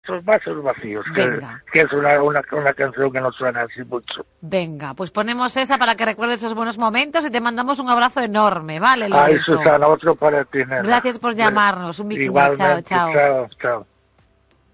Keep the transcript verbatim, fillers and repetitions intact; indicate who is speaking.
Speaker 1: Esos vasos vacíos, que,
Speaker 2: Venga.
Speaker 1: que es una, una, una canción que no suena así mucho.
Speaker 2: Venga, pues ponemos esa para que recuerdes esos buenos momentos y te mandamos un abrazo enorme, ¿vale,
Speaker 1: Ay,
Speaker 2: Lorenzo?
Speaker 1: Susana, otro para ti, nena.
Speaker 2: Gracias por llamarnos. Un bikini. Chao,
Speaker 1: Igualmente,
Speaker 2: chao.
Speaker 1: chao, chao.